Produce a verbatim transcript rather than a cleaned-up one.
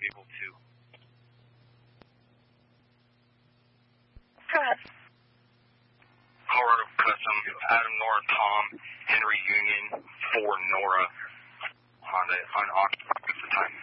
vehicle two. Go ahead. Colorado Custom, Adam, Nora, Tom, Henry Union, four, Nora, Honda, on August the time.